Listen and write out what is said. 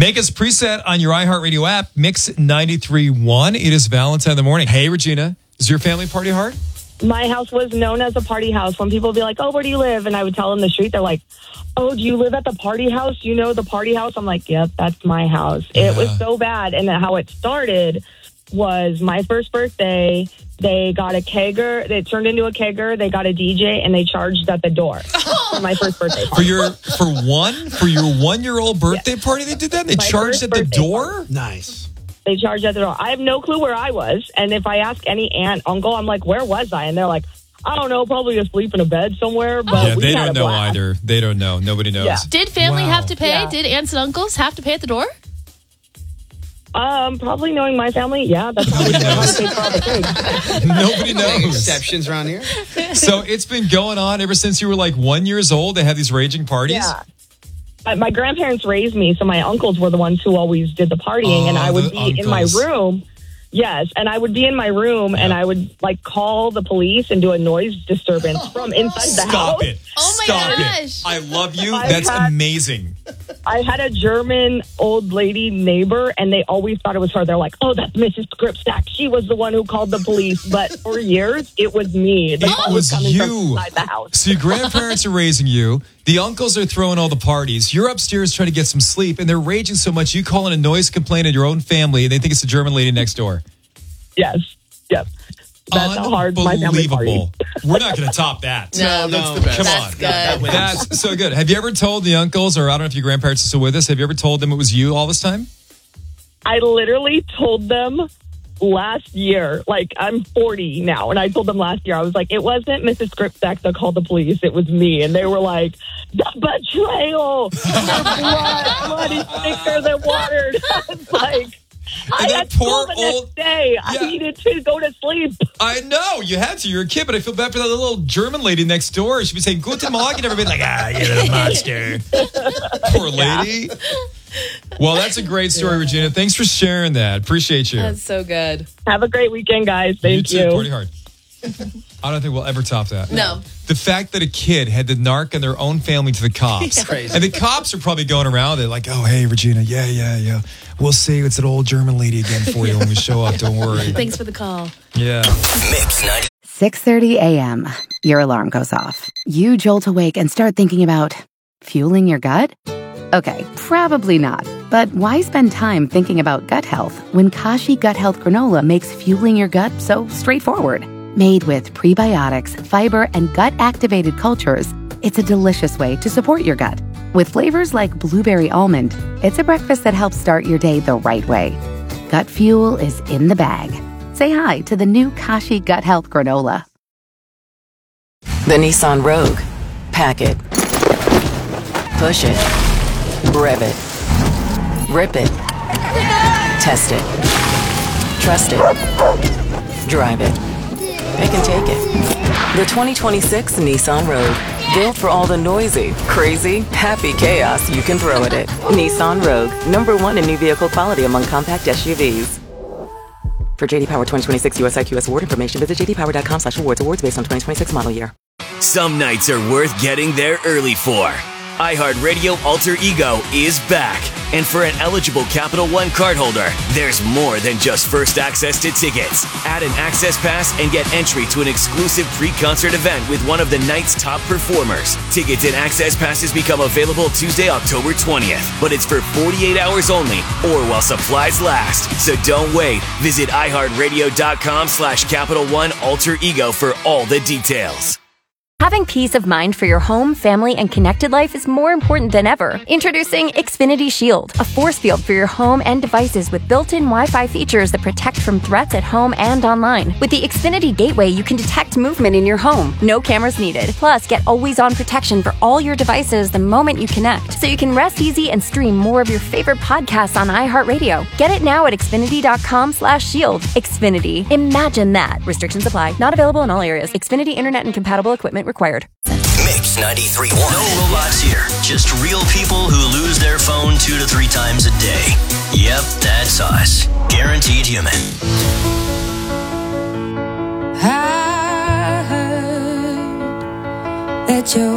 Make us preset on your iHeartRadio app, Mix 93.1. It is Valentine in the morning. Hey, Regina, is your family party hard? My house was known as a party house. When people would be like, oh, where do you live? And I would tell them the street. They're like, oh, do you live at the party house? You know the party house? I'm like, yep, that's my house. Yeah. It was so bad. And how it started was my first birthday. They got a kegger. They turned into a kegger. They got a DJ, and they charged at the door for my first birthday party. For your 1-year-old birthday party, they did that? They charged at the door? Party. Nice. They charged at the door. I have no clue where I was. And if I ask any aunt, uncle, I'm like, where was I? And they're like, I don't know, probably asleep in a bed somewhere. But they don't know either. They don't know. Nobody knows. Yeah. Did family have to pay? Yeah. Did aunts and uncles have to pay at the door? Probably knowing my family, yeah. That's how we pay for all the things. Nobody knows. Exceptions around here. So it's been going on ever since you were like 1 year old. They had these raging parties? Yeah. My grandparents raised me, so my uncles were the ones who always did the partying, and I would be in my room. Yes, and I would be in my room, and I would call the police and do a noise disturbance from inside the house. Stop it! Oh my gosh! I love you. That's amazing. I had a German old lady neighbor, and they always thought it was her. They're like, "Oh, that's Mrs. Gripsack. She was the one who called the police." But for years, it was me. The call was coming from inside the house. So your grandparents are raising you. The uncles are throwing all the parties. You're upstairs trying to get some sleep, and they're raging so much you call in a noise complaint in your own family, and they think it's the German lady next door. Yes. Yep. That's how hard my family party. We're not going to top that. No, that's the best. Come that's on. Good. That's so good. Have you ever told the uncles, or I don't know if your grandparents are still with us, have you ever told them it was you all this time? I literally told them last year. I'm 40 now, and I told them last year. I was like, it wasn't Mrs. Gripsack that called the police. It was me. And they were like, the betrayal. Your blood is thicker than water. I was like, I had school the next day. Yeah. I needed to go to sleep. I know. You had to. You're a kid, but I feel bad for that little German lady next door. She'd be saying, Guten Morgen, everybody like, you're a monster. Poor lady. Yeah. Well, that's a great story, Regina. Thanks for sharing that. Appreciate you. That's so good. Have a great weekend, guys. Thank you. Party hard. I don't think we'll ever top that. No. The fact that a kid had to narc in their own family to the cops. Crazy. And the cops are probably going around it like, oh, hey, Regina, yeah. We'll see. It's an old German lady again for you when we show up. Don't worry. Thanks for the call. Yeah. Mix 90. 6:30 a.m. Your alarm goes off. You jolt awake and start thinking about fueling your gut? Okay, probably not. But why spend time thinking about gut health when Kashi Gut Health Granola makes fueling your gut so straightforward? Made with prebiotics, fiber, and gut-activated cultures, it's a delicious way to support your gut. With flavors like blueberry almond, it's a breakfast that helps start your day the right way. Gut fuel is in the bag. Say hi to the new Kashi Gut Health Granola. The Nissan Rogue. Pack it. Push it. Rev it. Rip it. Test it. Trust it. Drive it. It can take it. The 2026 Nissan Rogue. Built for all the noisy, crazy, happy chaos you can throw at it. Nissan Rogue. #1 in new vehicle quality among compact SUVs. For JD Power 2026 US IQS award information, visit jdpower.com/awards. Awards based on 2026 model year. Some nights are worth getting there early for. iHeartRadio Alter Ego is back. And for an eligible Capital One cardholder, there's more than just first access to tickets. Add an access pass and get entry to an exclusive pre-concert event with one of the night's top performers. Tickets and access passes become available Tuesday, October 20th. But it's for 48 hours only or while supplies last. So don't wait. Visit iHeartRadio.com/Capital One Alter Ego for all the details. Having peace of mind for your home, family, and connected life is more important than ever. Introducing Xfinity Shield, a force field for your home and devices with built-in Wi-Fi features that protect from threats at home and online. With the Xfinity Gateway, you can detect movement in your home. No cameras needed. Plus, get always-on protection for all your devices the moment you connect, so you can rest easy and stream more of your favorite podcasts on iHeartRadio. Get it now at Xfinity.com/shield. Xfinity. Imagine that. Restrictions apply. Not available in all areas. Xfinity Internet and compatible equipment required. Mix 93.1. No robots here. Just real people who lose their phone 2 to 3 times a day. Yep, that's us. Guaranteed human. I heard that you